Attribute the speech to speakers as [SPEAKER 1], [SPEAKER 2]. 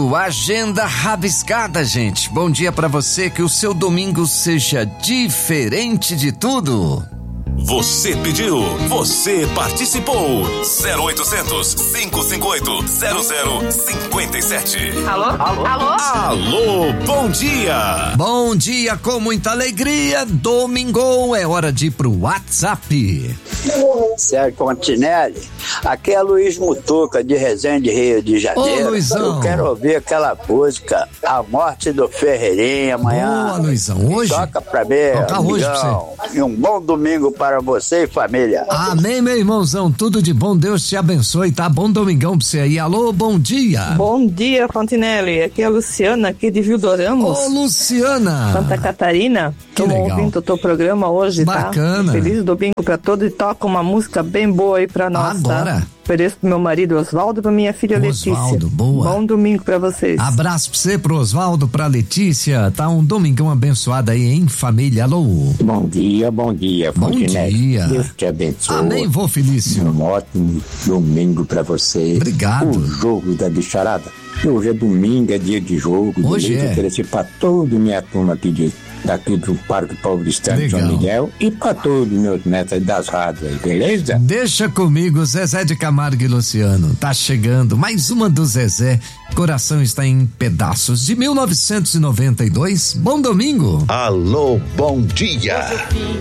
[SPEAKER 1] domingo, agenda rabiscada, gente. Bom dia pra você, que o seu domingo seja diferente de tudo.
[SPEAKER 2] Você pediu, você participou. 0800 558 0057.
[SPEAKER 3] Alô?
[SPEAKER 2] Alô, bom dia.
[SPEAKER 1] Bom dia com muita alegria. Domingão, é hora de ir pro WhatsApp.
[SPEAKER 4] Sérgio Fontinelli, aqui é Luiz Mutuca de Resende, Rio de Janeiro.
[SPEAKER 1] Ô, Luizão.
[SPEAKER 4] Eu quero ouvir aquela música A Morte do Ferreirinha amanhã.
[SPEAKER 1] Boa, Luizão. Hoje?
[SPEAKER 4] Toca pra mim,
[SPEAKER 1] Toca hoje pra
[SPEAKER 4] amigão. E um bom domingo para você e família.
[SPEAKER 1] Amém, meu irmãozão. Tudo de bom. Deus te abençoe, tá? Bom domingão pra você aí. Alô, bom dia.
[SPEAKER 3] Bom dia, Fontinelli. Aqui é a Luciana, aqui de Vildoramos.
[SPEAKER 1] Ô, Luciana.
[SPEAKER 3] Santa Catarina.
[SPEAKER 1] Que
[SPEAKER 3] Tô
[SPEAKER 1] legal.
[SPEAKER 3] ouvindo o teu programa hoje,
[SPEAKER 1] Bacana.
[SPEAKER 3] tá? Feliz domingo pra todos e toca uma música bem boa aí pra nós,
[SPEAKER 1] Agora.
[SPEAKER 3] tá? Ofereço pro meu marido Oswaldo e pra minha filha
[SPEAKER 1] Osvaldo,
[SPEAKER 3] Letícia.
[SPEAKER 1] boa.
[SPEAKER 3] Bom domingo pra vocês.
[SPEAKER 1] Abraço pra você, pro Osvaldo, pra Letícia. Tá um domingão abençoado aí, hein, família? Alô.
[SPEAKER 5] Bom dia,
[SPEAKER 1] Bom
[SPEAKER 5] Fontinelli.
[SPEAKER 1] dia.
[SPEAKER 5] Deus te abençoe.
[SPEAKER 1] Amém, vô Felício.
[SPEAKER 5] Um ótimo domingo pra você.
[SPEAKER 1] Obrigado.
[SPEAKER 5] O jogo da bicharada. Hoje é domingo, é dia de jogo.
[SPEAKER 1] Hoje
[SPEAKER 5] Domingo
[SPEAKER 1] é.
[SPEAKER 5] oferecer pra toda minha turma aqui daqui do Parque Paulistano de São
[SPEAKER 1] Legal.
[SPEAKER 5] Miguel e pra todos meus netos aí das rádios aí, beleza?
[SPEAKER 1] Deixa comigo, Zezé de Camargo e Luciano. Tá chegando mais uma do Zezé. Coração está em pedaços. De 1992. Bom domingo.
[SPEAKER 2] Alô, bom dia.